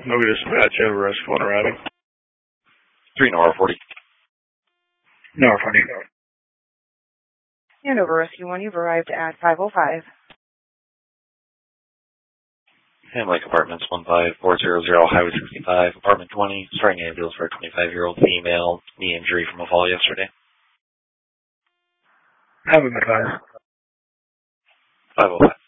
No dispatch, over rescue one arriving. 3 Nora 40. Nora 40. And over rescue 1, you've arrived at 505. And Lake Apartments 15400, Highway 65, Apartment 20, starting ambulance for a 25-year-old female, knee injury from a fall yesterday. Have a good 5. 505.